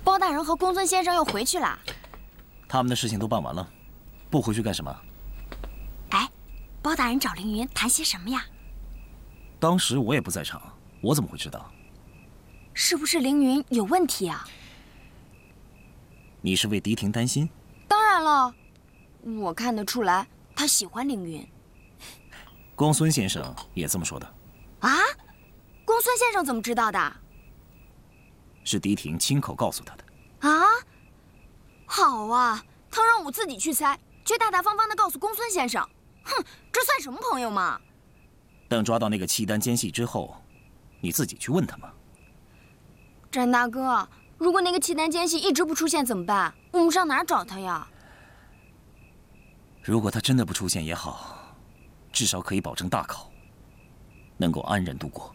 包大人和公孙先生又回去了。 他们的事情都办完了，不回去干什么？ 哎，包大人找凌云谈些什么呀？ 当时我也不在场，我怎么会知道？ 是不是凌云有问题啊？ 你是为狄婷担心？ 当然了，我看得出来，他喜欢凌云。 公孙先生也这么说的。 啊？公孙先生怎么知道的？ 是狄婷亲口告诉他的。 啊？好啊，他让我自己去猜，却大大方方地告诉公孙先生。哼，这算什么朋友嘛？ 等抓到那个契丹奸细之后，你自己去问他嘛。 詹大哥，如果那个契丹奸细一直不出现怎么办？我们上哪儿找他呀？ 如果他真的不出现也好，至少可以保证大考能够安然度过。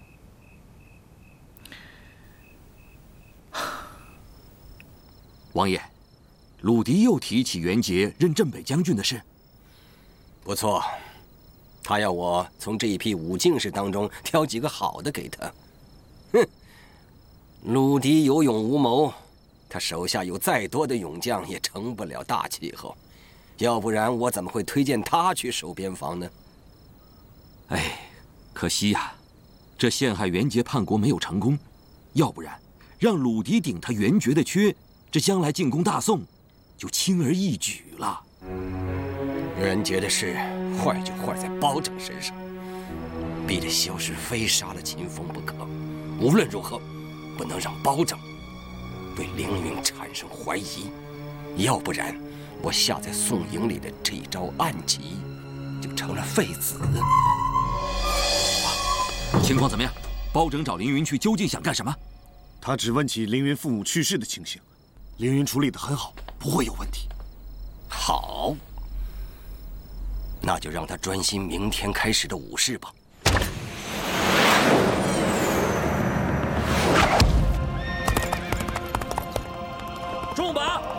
王爷，鲁迪又提起袁杰任镇北将军的事。 不错，他要我从这一批武进士当中挑几个好的给他。哼，鲁迪有勇无谋，他手下有再多的勇将也成不了大气候。要不然我怎么会推荐他去守边防呢？ 哎，可惜呀，这陷害袁杰叛国没有成功，要不然让鲁迪顶他袁觉的缺，这将来进攻大宋就轻而易举了。 袁杰的事坏就坏在包拯身上，逼着萧氏非杀了秦风不可。无论如何，不能让包拯对凌云产生怀疑，要不然我下在宋营里的这一招暗棋就成了废子。 情况怎么样？包拯找凌云去究竟想干什么？ 他只问起凌云父母去世的情形，凌云处理得很好，不会有问题。 好，那就让他专心明天开始的武事吧。 重把！